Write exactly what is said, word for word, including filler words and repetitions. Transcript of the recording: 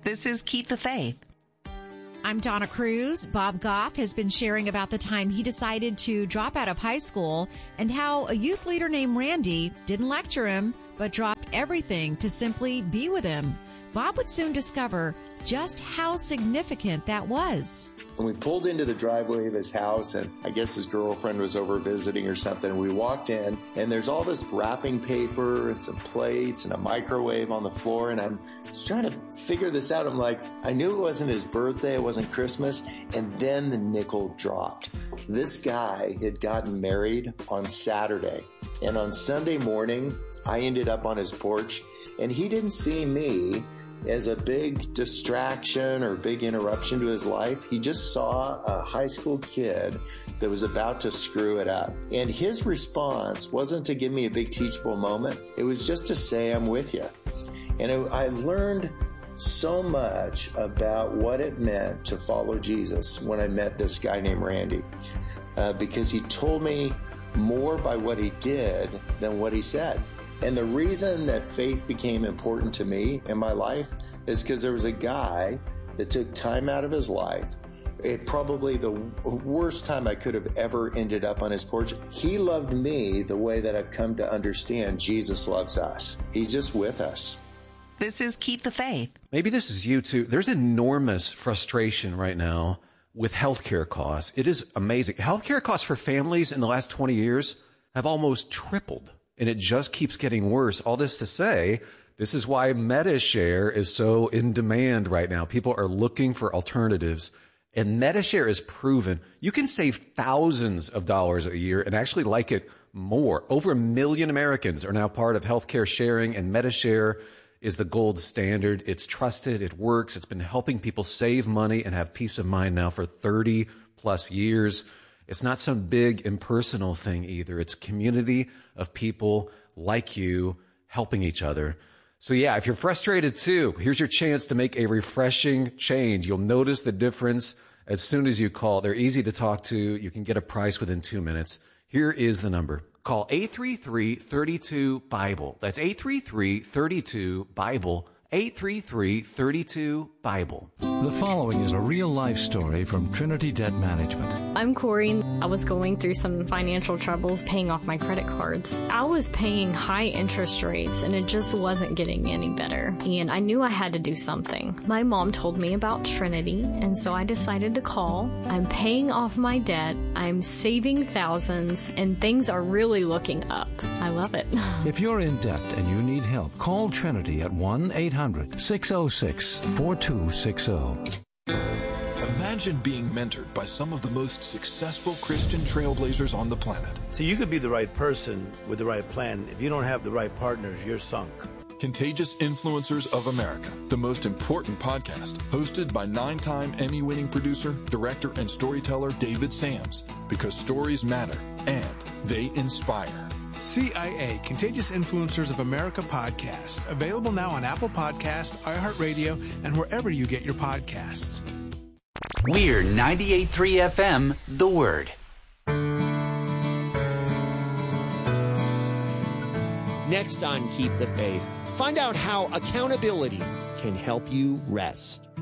This is Keep the Faith. I'm Donna Cruz. Bob Goff has been sharing about the time he decided to drop out of high school and how a youth leader named Randy didn't lecture him, but dropped everything to simply be with him. Bob would soon discover just how significant that was. And we pulled into the driveway of his house, and I guess his girlfriend was over visiting or something. And we walked in, and there's all this wrapping paper and some plates and a microwave on the floor. And I'm just trying to figure this out. I'm like, I knew it wasn't his birthday, it wasn't Christmas. And then the nickel dropped. This guy had gotten married on Saturday. And on Sunday morning, I ended up on his porch, and he didn't see me as a big distraction or big interruption to his life. He just saw a high school kid that was about to screw it up. And his response wasn't to give me a big teachable moment. It was just to say, I'm with you. And it, I learned so much about what it meant to follow Jesus when I met this guy named Randy, uh, because he told me more by what he did than what he said. And the reason that faith became important to me in my life is because there was a guy that took time out of his life. It probably the worst time I could have ever ended up on his porch. He loved me the way that I've come to understand Jesus loves us. He's just with us. This is Keep the Faith. Maybe this is you too. There's enormous frustration right now with healthcare costs. It is amazing. Healthcare costs for families in the last twenty years have almost tripled. And it just keeps getting worse. All this to say, this is why Medi-Share is so in demand right now. People are looking for alternatives. And Medi-Share is proven you can save thousands of dollars a year and actually like it more. Over a million Americans are now part of healthcare sharing, and Medi-Share is the gold standard. It's trusted. It works. It's been helping people save money and have peace of mind now for thirty plus years. It's not some big impersonal thing either. It's a community of people like you helping each other. So yeah, if you're frustrated too, here's your chance to make a refreshing change. You'll notice the difference as soon as you call. They're easy to talk to. You can get a price within two minutes. Here is the number. Call eight three three, three two, BIBLE. That's eight three three, three two, BIBLE. eight three three, three two, BIBLE. The following is a real-life story from Trinity Debt Management. I'm Corey. I was going through some financial troubles paying off my credit cards. I was paying high interest rates, and it just wasn't getting any better. And I knew I had to do something. My mom told me about Trinity, and so I decided to call. I'm paying off my debt. I'm saving thousands, and things are really looking up. I love it. If you're in debt and you need help, call Trinity at one eight hundred, six oh six, four two six oh. Imagine being mentored by some of the most successful Christian trailblazers on the planet. So you could be the right person with the right plan. If you don't have the right partners, you're sunk. Contagious Influencers of America, the most important podcast, hosted by nine-time Emmy-winning producer, director, and storyteller David Sams, because stories matter and they inspire. C I A, Contagious Influencers of America podcast, available now on Apple Podcasts, iHeartRadio, and wherever you get your podcasts. We're ninety-eight point three F M, The Word. Next on Keep the Faith, find out how accountability can help you rest.